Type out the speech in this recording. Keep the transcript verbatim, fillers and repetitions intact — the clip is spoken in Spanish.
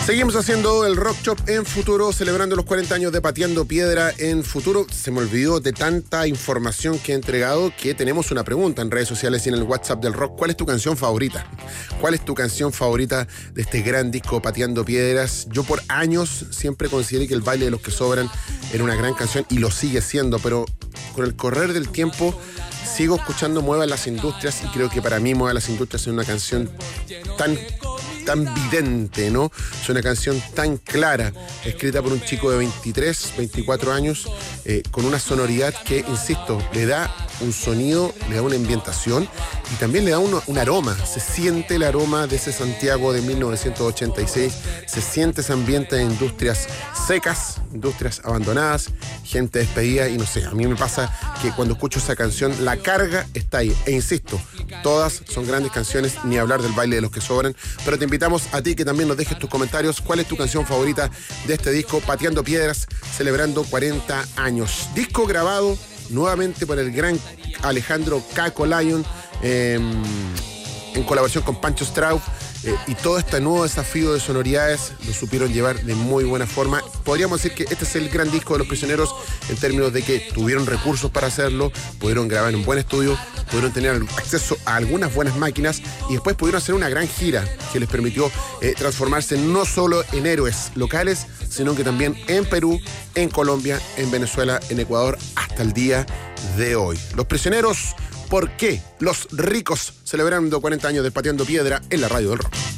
Seguimos haciendo el Rock Shop en Futuro, celebrando los cuarenta años de Pateando Piedra en Futuro. Se me olvidó de tanta información que he entregado que tenemos una pregunta en redes sociales y en el WhatsApp del Rock. ¿Cuál es tu canción favorita? ¿Cuál es tu canción favorita de este gran disco Pateando Piedras? Yo por años siempre consideré que El Baile de los que Sobran era una gran canción y lo sigue siendo, pero con el correr del tiempo sigo escuchando Muevan las Industrias y creo que para mí Muevan las Industrias es una canción tan... tan vidente, ¿no? Es una canción tan clara, escrita por un chico de veintitrés, veinticuatro años, eh, con una sonoridad que, insisto, le da un sonido, le da una ambientación y también le da un, un aroma. Se siente el aroma de ese Santiago de mil novecientos ochenta y seis, se siente ese ambiente de industrias secas, industrias abandonadas, gente despedida y no sé, a mí me pasa que cuando escucho esa canción, la carga está ahí. E insisto, todas son grandes canciones, ni hablar del Baile de los que Sobran, pero te invitamos a ti que también nos dejes tus comentarios. ¿Cuál es tu canción favorita de este disco Pateando Piedras, celebrando cuarenta años? Disco grabado nuevamente por el gran Alejandro Caco Lion, eh, en colaboración con Pancho Straub, eh, y todo este nuevo desafío de sonoridades lo supieron llevar de muy buena forma. Podríamos decir que este es el gran disco de Los Prisioneros en términos de que tuvieron recursos para hacerlo, pudieron grabar en un buen estudio, pudieron tener acceso a algunas buenas máquinas y después pudieron hacer una gran gira que les permitió eh, transformarse no solo en héroes locales, sino que también en Perú, en Colombia, en Venezuela, en Ecuador, hasta el día de hoy. Los Prisioneros, ¿por qué? Los Ricos, celebrando cuarenta años de Pateando Piedra en la radio del rock.